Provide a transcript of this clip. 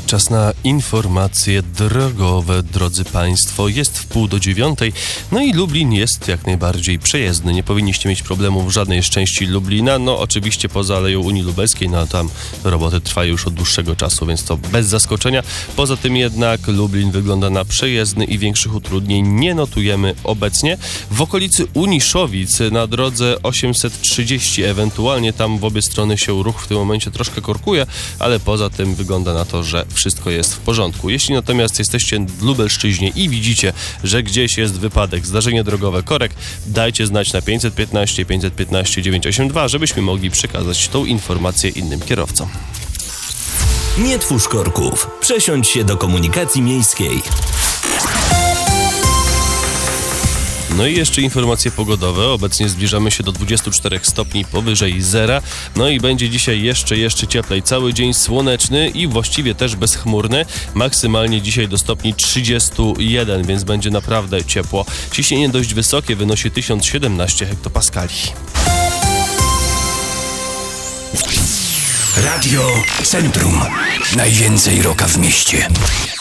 Czas na informacje drogowe, drodzy Państwo. Jest 8:30, no i Lublin jest jak najbardziej przejezdny. Nie powinniście mieć problemów w żadnej z części Lublina. No oczywiście poza Aleją Unii Lubelskiej, no tam roboty trwają już od dłuższego czasu, więc to bez zaskoczenia. Poza tym jednak Lublin wygląda na przejezdny i większych utrudnień nie notujemy obecnie. W okolicy Uniszowic na drodze 830, ewentualnie tam w obie strony się ruch w tym momencie troszkę korkuje, ale poza tym wygląda na to, że wszystko jest w porządku. Jeśli natomiast jesteście w Lubelszczyźnie i widzicie, że gdzieś jest wypadek, zdarzenie drogowe, korek, dajcie znać na 515 982, żebyśmy mogli przekazać tą informację innym kierowcom. Nie twórz korków. Przesiądź się do komunikacji miejskiej. No i jeszcze informacje pogodowe. Obecnie zbliżamy się do 24 stopni powyżej zera. No i będzie dzisiaj jeszcze cieplej. Cały dzień słoneczny i właściwie też bezchmurny. Maksymalnie dzisiaj do stopni 31, więc będzie naprawdę ciepło. Ciśnienie dość wysokie, wynosi 1017 hektopaskali. Radio Centrum. Najwięcej rocka w mieście.